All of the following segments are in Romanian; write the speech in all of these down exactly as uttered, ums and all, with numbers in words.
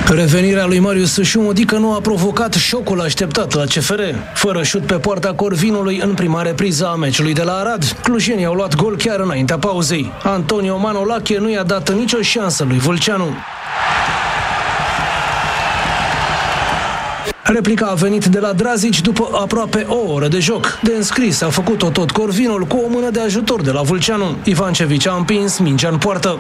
Revenirea lui Marius Șumodică nu a provocat șocul așteptat la C F R. Fără șut pe poarta Corvinului în prima repriză a meciului de la Arad, clujenii au luat gol chiar înaintea pauzei. Antonio Manolache nu i-a dat nicio șansă lui Vâlceanu. Replica a venit de la Drazici după aproape o oră de joc. De înscris a făcut-o tot Corvinul cu o mână de ajutor de la Vâlceanu. Ivancevici a împins mingea în poartă.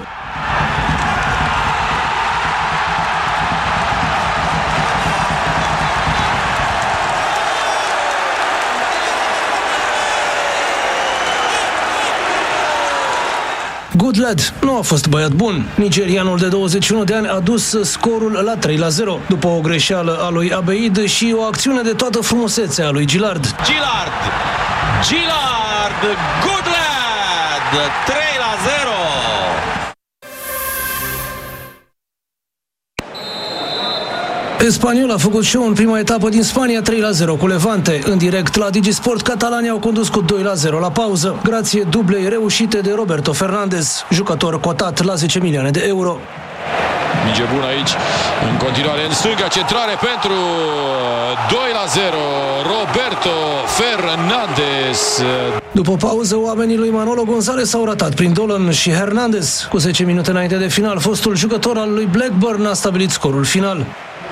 Goodlad nu a fost băiat bun. Nigerianul de douăzeci și unu de ani a dus scorul la trei la zero, după o greșeală a lui Abeid și o acțiune de toată frumusețea a lui Gillard. Gillard! Gillard! Goodlad! trei la zero! Espanyol a făcut show în prima etapă din Spania trei la zero cu Levante. În direct la Digisport, catalanii au condus cu doi la zero la pauză, grație dublei reușite de Roberto Fernandez, jucător cotat la zece milioane de euro. Minge bună aici, în continuare în stânga, centrare pentru doi la zero, Roberto Fernandez. După pauză, oamenii lui Manolo González s-au ratat prin Dolan și Hernandez. Cu zece minute înainte de final, fostul jucător al lui Blackburn a stabilit scorul final.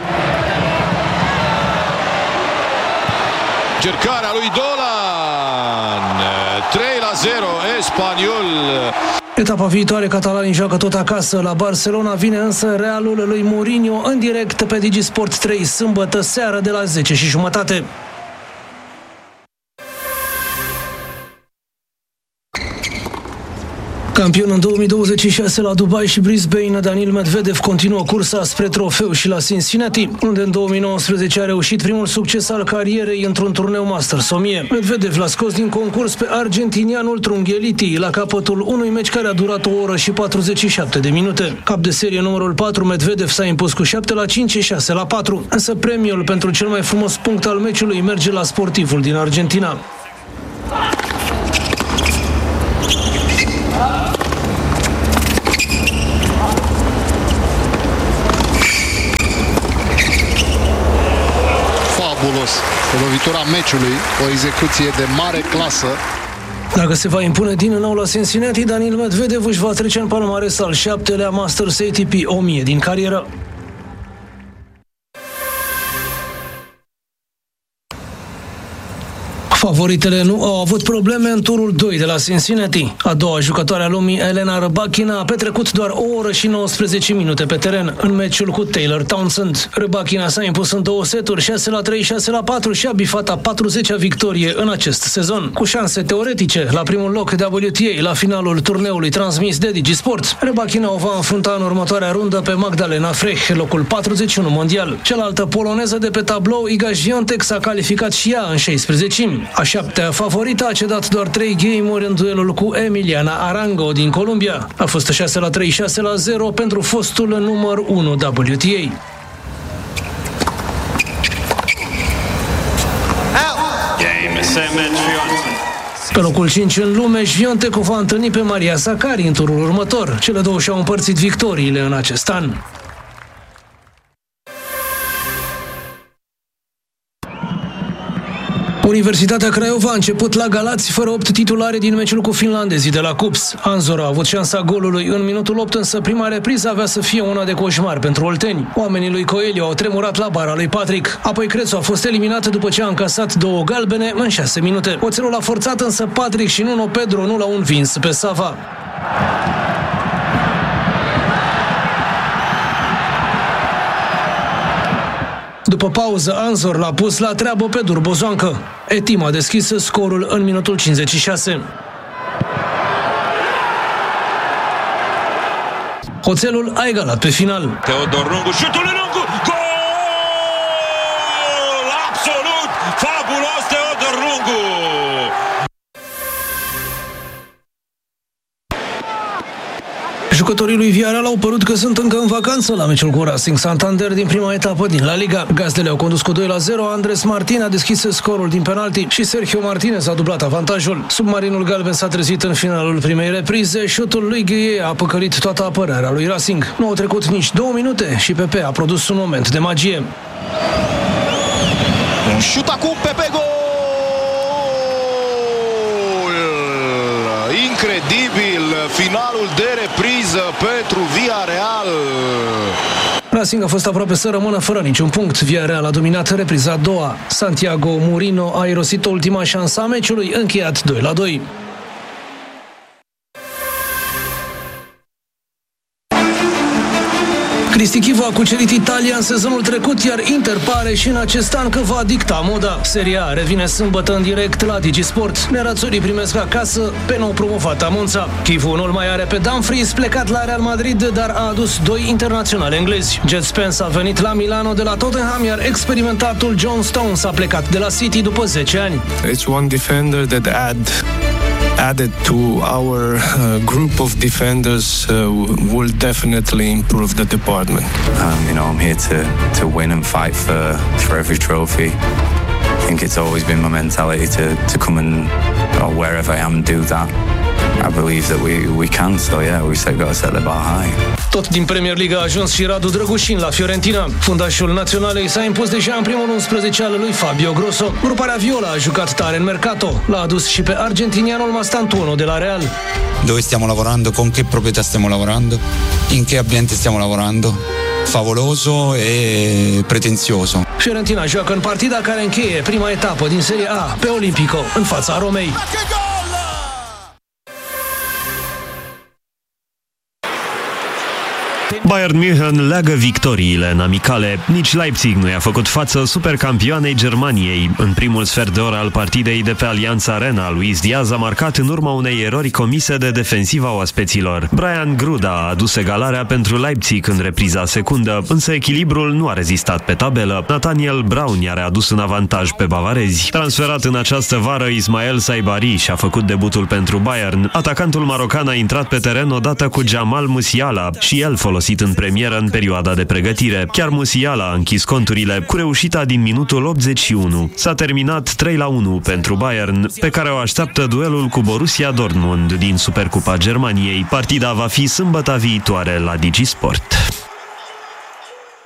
Cercarea lui Dolan, trei la zero, Espanyol. Etapa viitoare, catalanii joacă tot acasă la Barcelona, vine însă Realul lui Mourinho în direct pe Digisport trei, sâmbătă seară de la zece și jumătate. Campion în două mii douăzeci și șase la Dubai și Brisbane, Daniil Medvedev continuă cursa spre trofeu și la Cincinnati, unde în două mii nouăsprezece a reușit primul succes al carierei într-un turneu Masters o mie. Medvedev l-a scos din concurs pe argentinianul Trungelliti la capătul unui meci care a durat o oră și patruzeci și șapte de minute. Cap de serie numărul patru, Medvedev s-a impus cu șapte la cinci și șase la patru, însă premiul pentru cel mai frumos punct al meciului merge la sportivul din Argentina. O lovitura meciului, o execuție de mare clasă. Dacă se va impune din nou la Cincinnati, Daniil Medvedev își va trece în palmares al șaptelea Masters A T P o mie din carieră. Favoritele nu au avut probleme în turul doi de la Cincinnati. A doua jucătoare a lumii, Elena Rybakina, a petrecut doar o oră și nouăsprezece minute pe teren în meciul cu Taylor Townsend. Rybakina s-a impus în două seturi, șase la trei, șase la patru și a bifat a patruzecea victorie în acest sezon. Cu șanse teoretice la primul loc W T A la finalul turneului transmis de Digisport, Rybakina o va înfrunta în următoarea rundă pe Magdalena Frech, locul patruzeci și unu mondial. Cealaltă poloneză de pe tablou, Iga Świątek, s-a calificat și ea în șaisprezecimi. A șaptea favorită a cedat doar trei game-uri în duelul cu Emiliana Arango din Columbia. A fost șase la trei, șase la zero pentru fostul număr unu W T A. Pe locul cinci în lume, Świątek o va întâlni pe Maria Sakkari în turul următor. Cele două și-au împărțit victoriile în acest an. Universitatea Craiova a început la Galați fără opt titulare din meciul cu finlandezii de la Cups. Anzor a avut șansa golului în minutul opt, însă prima repriză avea să fie una de coșmar pentru olteni. Oamenii lui Coelho au tremurat la bara lui Patrick. Apoi Crețu a fost eliminat după ce a încasat două galbene în șase minute. Oțelul a forțat, însă Patrick și Nuno Pedro nu l-au învins pe Sava. După pauză, Anzor l-a pus la treabă pe Durbozoancă. Etim a deschis scorul în minutul cincizeci și șase. Oțelul a egalat pe final. Teodor Lungu, șutul în Lungu, gol! Absolut fabulos Teodor Lungu! Jucătorii lui Villarreal au părut că sunt încă în vacanță la meciul cu Racing Santander din prima etapă din La Liga. Gazdele au condus cu doi la zero, Andres Martin a deschis scorul din penalti și Sergio Martinez a dublat avantajul. Submarinul galben s-a trezit în finalul primei reprize, șutul lui Gueye a păcălit toată apărarea lui Racing. Nu au trecut nici două minute și Pepe a produs un moment de magie. Un șut acum, Pepe, gol! Incredibil, finalul de repriză pentru Villarreal. Racing a fost aproape să rămână fără niciun punct. Villarreal a dominat repriza a doua. Santiago Murino a irosit ultima șansă a meciului, încheiat doi la doi. Cristi Chivu a cucerit Italia în sezonul trecut, iar Inter pare și în acest an că va dicta moda. Serie A revine sâmbătă în direct la Digisport. Nerazzurri primesc acasă pe nou promovata Monza. Chivu nu-l mai are pe Dumfries, plecat la Real Madrid, dar a adus doi internaționali englezi. Jet Spence a venit la Milano de la Tottenham, iar experimentatul John Stones a plecat de la City după zece ani. It's one defender that add added to our uh, group of defenders uh, will definitely improve the department. Um, you know, I'm here to to win and fight for for every trophy. I think it's always been my mentality to to come and or wherever I am do that. I believe that we we can. So yeah, we set got to set the bar high. Tot din Premier League a ajuns și Radu Drăgușin la Fiorentina. Fundașul naționalei s-a impus deja în primul unsprezece al lui Fabio Grosso. Gruparea Viola a jucat tare în mercato. L-a adus și pe argentinianul Mastantuono de la Real. Dove stiamo lavorando, con che proprietà stiamo lavorando, in che ambiente stiamo lavorando. Favoloso e pretenzioso. Fiorentina joacă în partida care încheie prima etapă din Serie A pe Olimpico, în fața Romei. Bayern München leagă victoriile în amicale. Nici Leipzig nu i-a făcut față supercampioanei Germaniei. În primul sfert de oră al partidei de pe Allianz Arena, Luis Diaz a marcat în urma unei erori comise de defensiva oaspeților. Brian Gruda a adus egalarea pentru Leipzig în repriza secundă, însă echilibrul nu a rezistat pe tabelă. Nathaniel Braun i-a readus un avantaj pe bavarezi. Transferat în această vară, Ismael Saibari și-a făcut debutul pentru Bayern. Atacantul marocan a intrat pe teren odată cu Jamal Musiala și el folosit în premieră în perioada de pregătire. Chiar Musiala a închis conturile cu reușita din minutul optzeci și unu. S-a terminat trei la unu pentru Bayern, pe care o așteaptă duelul cu Borussia Dortmund din Supercupa Germaniei. Partida va fi sâmbătă viitoare la Digisport.